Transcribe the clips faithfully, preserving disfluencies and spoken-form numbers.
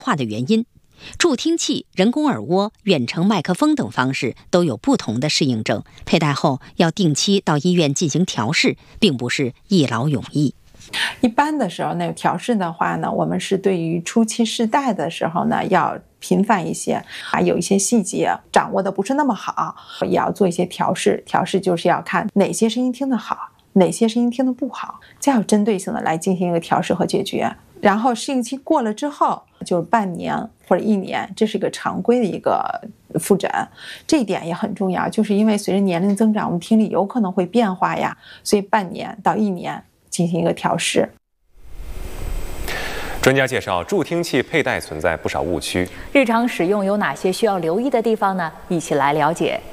化的原因。助听器、人工耳蜗、远程麦克风等方式都有不同的适应症，佩戴后要定期到医院进行调试，并不是一劳永逸。 一般的时候呢，调试的话呢，我们是对于初期试戴的时候呢，要频繁一些，还有一些细节掌握的不是那么好，也要做一些调试。调试就是要看哪些声音听得好，哪些声音听得不好，再有针对性的来进行一个调试和解决。然后适应期过了之后，就是半年或者一年，这是一个常规的一个复诊，这一点也很重要，就是因为随着年龄增长，我们听力有可能会变化呀，所以半年到一年进行一个调试。 专家介绍，助听器佩戴存在不少误区， 日常使用有哪些需要留意的地方呢？一起来了解。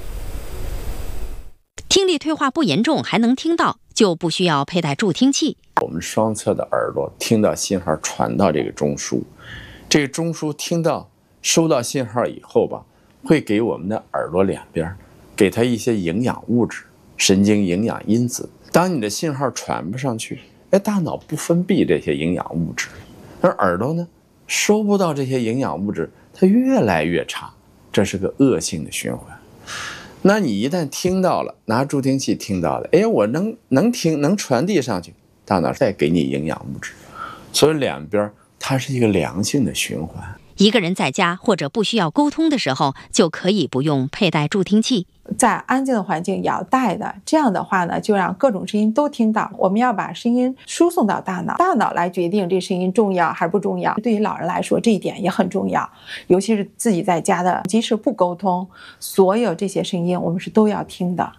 听力退化不严重还能听到，就不需要佩戴助听器。 我们双侧的耳朵听到信号传到这个中枢，这个中枢听到收到信号以后吧，会给我们的耳朵两边给它一些营养物质、神经营养因子。当你的信号传不上去，哎，大脑不分泌这些营养物质，而耳朵呢收不到这些营养物质，它越来越差，这是个恶性的循环。那你一旦听到了，拿助听器听到了，哎，我能能听，能传递上去，大脑再给你营养物质，所以两边它是一个良性的循环。 一个人在家或者不需要沟通的时候，就可以不用佩戴助听器。 在安静的环境也要戴的，这样的话呢，就让各种声音都听到。我们要把声音输送到大脑，大脑来决定这声音重要还是不重要。对于老人来说，这一点也很重要，尤其是自己在家的，即使不沟通，所有这些声音我们是都要听的。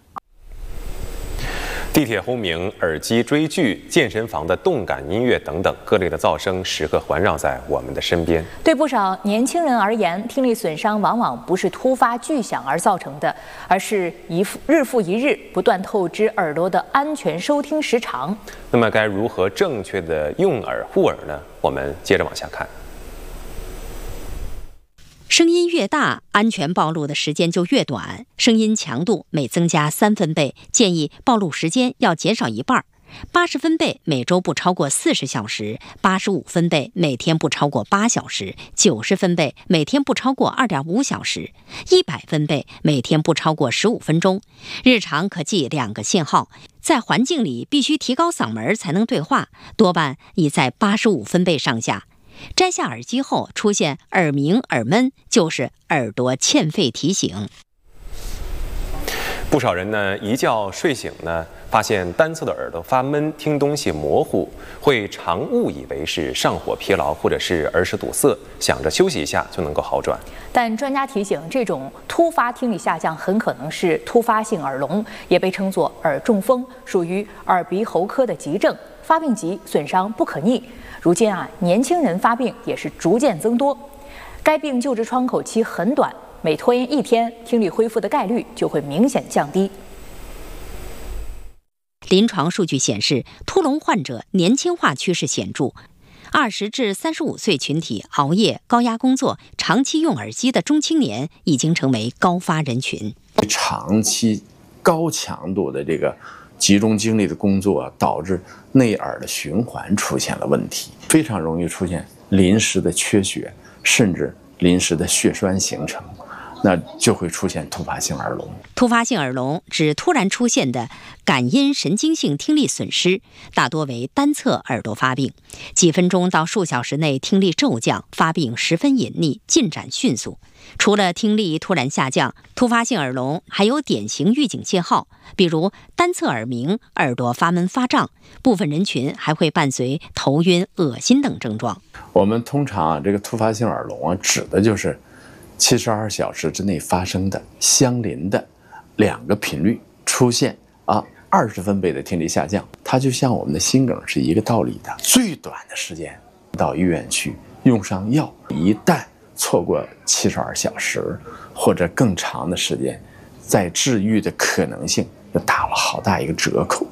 地铁轰鸣、耳机追剧、健身房的动感音乐等等各类的噪声，时刻环绕在我们的身边。 对不少年轻人而言，听力损伤往往不是突发巨响而造成的，而是一复日复一日不断透支耳朵的安全收听时长。 那么该如何正确的用耳护耳呢？我们接着往下看。 声音越大，安全暴露的时间就越短。声音强度每增加三分贝，建议暴露时间要减少一半。八十分贝每周不超过四十小时，八十五分贝每天不超过八小时，九十分贝每天不超过二点五小时，一百分贝每天不超过十五分钟。日常可记两个信号，在环境里必须提高嗓门才能对话，多半已在八十五分贝上下。摘下耳机后出现耳鸣、耳闷，就是耳朵欠费提醒。 不少人呢，一觉睡醒呢，发现单侧的耳朵发闷，听东西模糊，会常误以为是上火疲劳或者是耳室堵塞，想着休息一下就能够好转。 但专家提醒，这种突发听力下降很可能是突发性耳聋，也被称作耳中风，属于耳鼻喉科的急症，发病急，损伤不可逆。如今啊，年轻人发病也是逐渐增多，该病救治窗口期很短，每拖延一天，听力恢复的概率就会明显降低。 临床数据显示，突聋患者年轻化趋势显著。二十至三十五岁群体熬夜、高压工作、长期用耳机的中青年已经成为高发人群。 长期高强度的这个集中精力的工作，导致内耳的循环出现了问题，非常容易出现临时的缺血，甚至临时的血栓形成，那就会出现突发性耳聋。 突发性耳聋指突然出现的感音神经性听力损失，大多为单侧耳朵发病，几分钟到数小时内听力骤降，发病十分隐匿，进展迅速。除了听力突然下降，突发性耳聋还有典型预警信号，比如单侧耳鸣、耳朵发闷发胀，部分人群还会伴随头晕、恶心等症状。 我们通常啊，这个突发性耳聋啊，指的就是七十二小时之内发生的相邻的两个频率出现啊二十分贝的听力下降，它就像我们的心梗是一个道理的。最短的时间到医院去用上药，一旦错过七十二小时或者更长的时间，在治愈的可能性就打了好大一个折扣。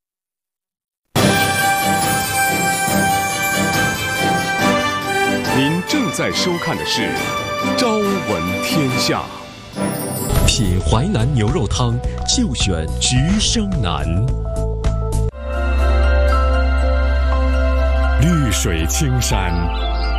您正在收看的是《朝闻天下》。 品淮南牛肉汤，就选菊生南。 绿水青山，